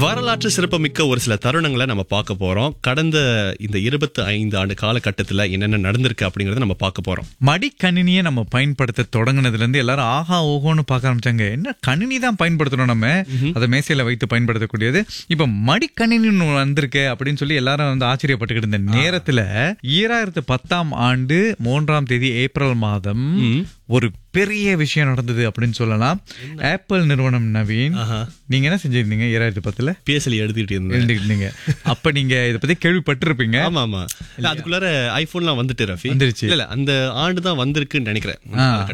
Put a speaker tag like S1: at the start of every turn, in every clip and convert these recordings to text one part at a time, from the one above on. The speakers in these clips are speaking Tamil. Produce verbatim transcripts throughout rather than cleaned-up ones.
S1: வரலாற்று சிறப்புமிக்க ஒரு சில தருணங்களை நம்ம பார்க்க போறோம். கடந்த இந்த இருபத்தி ஐந்து ஆண்டு காலகட்டத்துல என்னென்ன நடந்திருக்கு அப்படிங்கறத நம்ம பார்க்க போறோம்.
S2: மடிக்கணினியை நம்ம பயன்படுத்த தொடங்குனதுல இருந்து எல்லாரும் ஆஹா ஓஹோன்னு பார்க்க ஆரம்பிச்சாங்க. என்ன கணினி தான் பயன்படுத்தணும், நம்ம அதை மேசையில வைத்து பயன்படுத்தக்கூடியது. இப்ப மடிக்கணினி வந்திருக்கு அப்படின்னு சொல்லி எல்லாரும் வந்து ஆச்சரியப்பட்டுக்கிட்டு இருந்த நேரத்துல ஈராயிரத்து பத்தாம் ஆண்டு மூன்றாம் தேதி ஏப்ரல் மாதம் ஒரு பெரிய விஷயம் நடந்தது அப்படின்னு சொல்லலாம். ஆப்பிள் நிறுவனம் நவீன், நீங்க என்ன செஞ்சிருந்தீங்க ஈராயிரத்தி பத்துல?
S1: பிஎஸ்எல் எழுதிட்டு
S2: இருந்தீங்க. அப்ப நீங்க இதை பத்தி கேள்விப்பட்டிருப்பீங்க.
S1: ஆமா ஆமா. அதுக்குள்ளார ஐபோன்லாம் வந்துட்டு ரஃபி
S2: வந்துருச்சு.
S1: இல்ல அந்த ஆண்டு தான் வந்திருக்குன்னு நினைக்கிறேன்.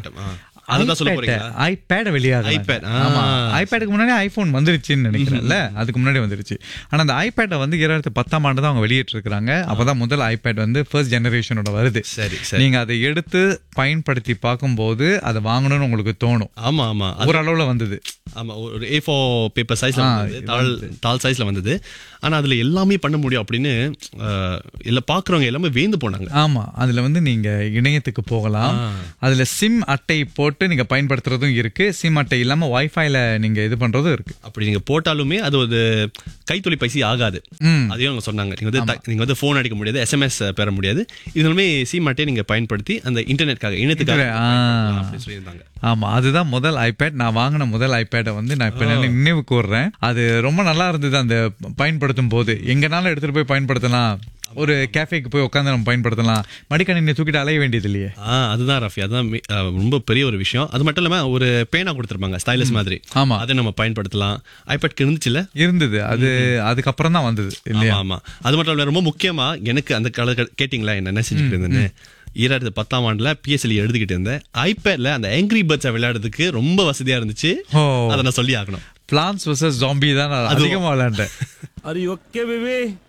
S2: ஐபேட் வெளியாக ஐபேடுக்கு முன்னாடி ஐபோன் வந்துருச்சுன்னு நினைக்கிறேன்ல, அதுக்கு முன்னாடி வந்துருச்சு. ஆனா அந்த ஐபேட்டை வந்து இரண்டாயிரத்தி பத்தாம் ஆண்டு தான் அவங்க வெளியிட்டு இருக்காங்க. அப்பதான் முதல் ஐபேட் வந்து ஃபர்ஸ்ட் ஜெனரேஷனோட வருது.
S1: சரி,
S2: நீங்க அதை எடுத்து பயன்படுத்தி பார்க்கும்போது அதை வாங்கணும்னு உங்களுக்கு தோணும்.
S1: ஆமா ஆமா,
S2: ஒரு அளவுல வந்தது.
S1: ஆமா, ஒரு ஏ ஃபோர் பேப்பர் சைஸ்ல வந்தது, தாள் தாள் சைஸ்ல வந்தது. ஆனா அதுல எல்லாமே பண்ண முடியும் அப்படின்னு இல்ல பாக்குறவங்க எல்லாமே வேந்து போனாங்க.
S2: ஆமா, அதுல வந்து நீங்க இணையத்துக்கு போகலாம். அதுல சிம் அட்டை போட்டு நீங்க பயன்படுத்துறதும் இருக்கு, சிம் அட்டை இல்லாம வைஃபைல நீங்க இது பண்றதும் இருக்கு.
S1: அப்படி நீங்க போட்டாலுமே அது ஒரு கைத்தொலைபேசி ஆகாது. அதையும் அவங்க சொன்னாங்க. நீங்க வந்து நீங்க வந்து போன் அடிக்க முடியாது, எஸ்எம்எஸ் பெற முடியாது. இதுலுமே சிம் அட்டையை நீங்க பயன்படுத்தி அந்த இன்டர்நெட்காக இணையத்துக்காக அப்படி சொல்லியிருந்தாங்க.
S2: ஆமா, அதுதான் முதல் ஐபேட். நான் வாங்கின முதல் ஐபேடை வந்து நான் இப்ப நினைவு கூர்றேன். அது ரொம்ப நல்லா இருந்தது. அந்த பயன்படுத்தும் போது எங்கனாலும் எடுத்துட்டு போய் பயன்படுத்தலாம். ஒரு கேஃபேக்கு போய் உட்காந்து நம்ம பயன்படுத்தலாம். மடிக்கணினி தூக்கிட்டு அலைய வேண்டியது இல்லையே.
S1: அதுதான் ரஃபி, அதுதான் ரொம்ப பெரிய ஒரு விஷயம். அது மட்டும் இல்லாம ஒரு பேனா கொடுத்துருப்பாங்க ஸ்டைலஸ் மாதிரி. ஆமா, அதை நம்ம பயன்படுத்தலாம். ஐபேட்க்கு இருந்துச்சுல, இருந்தது. அது அதுக்கப்புறம் தான் வந்தது இல்லையா? ஆமா, அது மட்டும் இல்ல, ரொம்ப முக்கியமா எனக்கு அந்த கால கேட்டீங்களா என்ன செஞ்சுட்டு இருந்தேன்னு. ஈராயிரத்தி பத்தாம் ஆண்டுல பிஎஸ்எல் எழுதிக்கிட்டு இருந்தேன். ஐபேட்ல அந்த ஆங்கிரி பேர்ட்ஸ் விளையாடுறதுக்கு ரொம்ப வசதியா இருந்துச்சு. அதை நான் சொல்லி ஆகணும்.
S2: பிளான்ஸ் வெர்சஸ் ஜாம்பி தான் அதிகமா விளையாண்டேன்.
S3: Are you okay, baby?